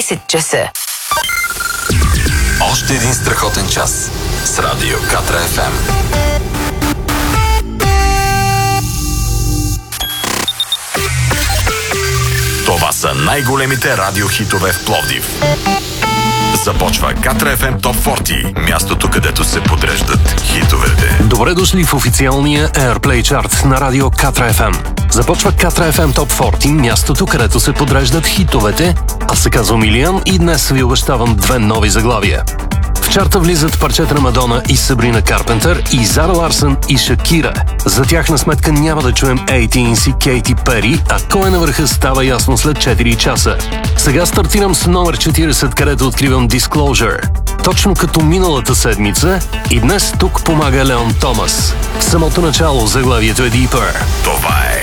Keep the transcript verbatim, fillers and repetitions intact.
дванайсет часа. Още един страхотен час с Радио Катра еф ем. Това са най-големите радиохитове в Пловдив. Започва Катра еф ем Топ сорок, мястото, където се подреждат хитовете. Добре дошли в официалния Airplay чарт на радио Катра еф ем. Започва Катра еф ем Топ сорок, мястото, където се подреждат хитовете. Аз се казвам Илиян и днес ви обещавам две нови заглавия. В чарта влизат парчета на Мадона и Сабрина Карпентър и Зара Ларсън и Шакира. За тяхна сметка няма да чуем осемнайсет и Кейти Пери, а кой е на върха става ясно след четири часа. Сега стартирам с номер четирийсет, където откривам Disclosure. Точно като миналата седмица и днес тук помага Леон Томас. В самото начало заглавието е Deeper. Това е